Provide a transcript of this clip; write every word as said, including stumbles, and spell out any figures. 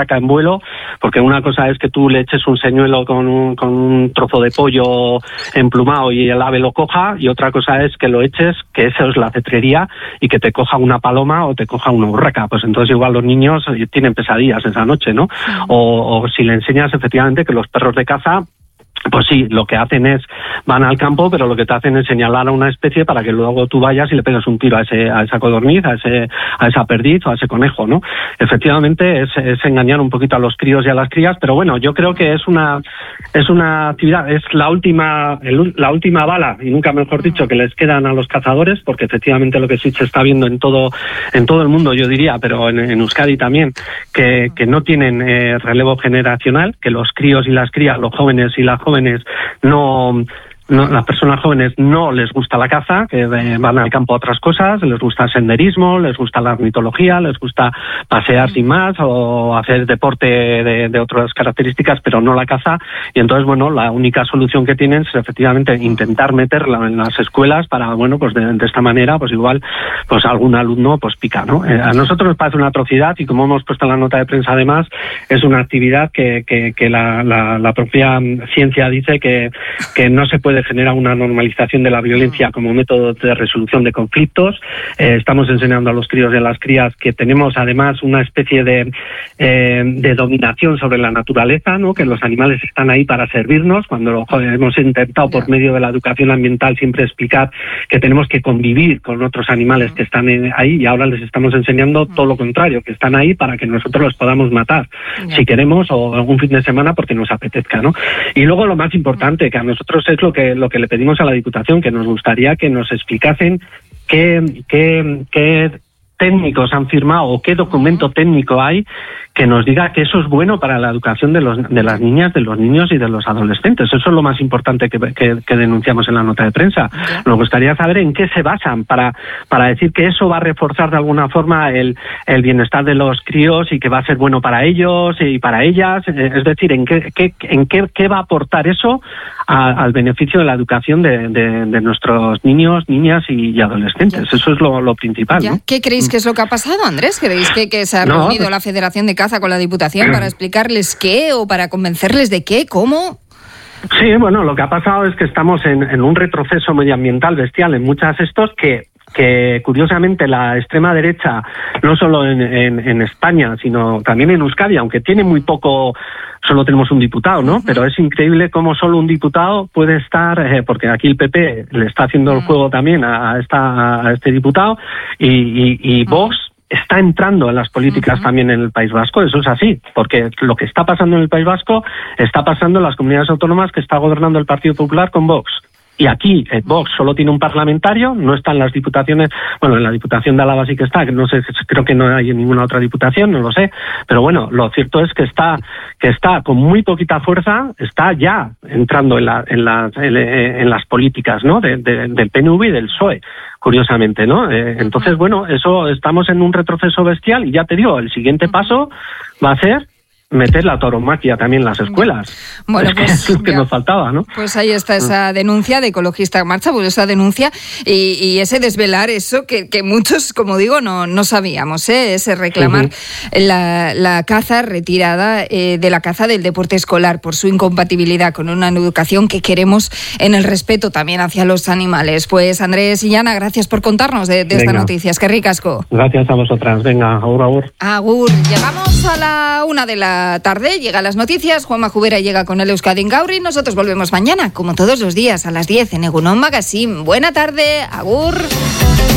urraca en vuelo, porque una cosa es que tú le eches un señuelo con un, con un trozo de pollo emplumado y el ave lo coja, y otra cosa es que lo eches, que eso es la cetrería, y que te coja una paloma o te coja una urraca. Pues entonces igual los niños tienen pesadillas esa noche, ¿no? O, o si le enseñas efectivamente que los perros de caza, pues sí, lo que hacen es, van al campo, pero lo que te hacen es señalar a una especie para que luego tú vayas y le pegues un tiro a ese, a esa codorniz, a ese, a esa perdiz o a ese conejo, ¿no? Efectivamente es, es engañar un poquito a los críos y a las crías, pero bueno, yo creo que es una, es una actividad, es la última, el, la última bala, y nunca mejor dicho, que les quedan a los cazadores, porque efectivamente lo que sí se está viendo en todo, en todo el mundo, yo diría, pero en, en Euskadi también, que, que no tienen eh, relevo generacional, que los críos y las crías, los jóvenes y las jóvenes no, no, las personas jóvenes no les gusta la caza, que eh, van al campo a otras cosas, les gusta el senderismo, les gusta la ornitología, les gusta pasear sin más o hacer deporte de, de otras características, pero no la caza. Y entonces, bueno, la única solución que tienen es efectivamente intentar meterla en las escuelas para, bueno, pues de, de esta manera, pues igual, pues algún alumno pues pica, ¿no? Eh, a nosotros nos parece una atrocidad, y como hemos puesto en la nota de prensa además, es una actividad que, que, que la, la, la propia ciencia dice que, que no se puede generar una normalización de la violencia como método de resolución de conflictos. Eh, estamos enseñando a los críos y a las crías que tenemos además una especie de, eh, de dominación sobre la naturaleza, ¿no? Que los animales están ahí para servirnos, cuando joder, hemos intentado por medio de la educación ambiental siempre explicar que tenemos que convivir con otros animales que están en, ahí, y ahora les estamos enseñando todo lo contrario, que están ahí para que nosotros los podamos matar, si queremos, o algún fin de semana porque nos apetezca, ¿no? Y luego lo más importante, que a nosotros es lo que lo que le pedimos a la Diputación, que nos gustaría que nos explicasen qué, qué, qué técnicos han firmado o qué documento técnico hay que nos diga que eso es bueno para la educación de, los, de las niñas, de los niños y de los adolescentes. Eso es lo más importante que, que, que denunciamos en la nota de prensa. Nos gustaría saber en qué se basan para, para decir que eso va a reforzar de alguna forma el, el bienestar de los críos y que va a ser bueno para ellos y para ellas. Es decir, en qué, qué, en qué, qué va a aportar eso a, al beneficio de la educación de, de, de nuestros niños, niñas y, y adolescentes. Eso es lo, lo principal, ¿no? ¿Qué creéis que es lo que ha pasado, Andrés? ¿Creéis que, que se ha no, reunido pues... la Federación de Caza con la Diputación para explicarles qué o para convencerles de qué, cómo? Sí, bueno, lo que ha pasado es que estamos en, en un retroceso medioambiental bestial en muchos estos que que curiosamente la extrema derecha, no solo en, en, en España, sino también en Euskadi, aunque tiene muy poco, solo tenemos un diputado, ¿no? Uh-huh. Pero es increíble cómo solo un diputado puede estar, eh, porque aquí el P P le está haciendo uh-huh. el juego también a, esta, a este diputado, y, y, y Vox está entrando en las políticas uh-huh. también en el País Vasco. Eso es así, porque lo que está pasando en el País Vasco está pasando en las comunidades autónomas que está gobernando el Partido Popular con Vox. Y aquí eh, Vox solo tiene un parlamentario, no está en las diputaciones, bueno, en la Diputación de Álava sí que está, que no sé, creo que no hay en ninguna otra diputación, no lo sé, pero bueno, lo cierto es que está que está con muy poquita fuerza, está ya entrando en, la, en, las, en, en las políticas, ¿no? De, de, del P N V y del P S O E, curiosamente, ¿no? Eh, entonces, bueno, eso estamos en un retroceso bestial y ya te digo, el siguiente paso va a ser meter la tauromaquia también en las escuelas. Bueno, es pues que, es que nos faltaba, ¿no? Pues ahí está esa denuncia de Ecologista en Marcha, pues esa denuncia y, y ese desvelar eso que, que muchos, como digo, no, no sabíamos, ¿eh? Ese reclamar uh-huh. la, la caza retirada eh, de la caza del deporte escolar por su incompatibilidad con una educación que queremos en el respeto también hacia los animales. Pues Andrés y Ana, gracias por contarnos de, de estas noticias. Qué ricasco. Gracias a vosotras. Venga, agur, agur. Agur. Llegamos a la una de la tarde, llegan las noticias, Juanma Jubera llega con el Euskadi en Gauri, nosotros volvemos mañana, como todos los días, a las diez en Egunon Magazine. Buena tarde, agur.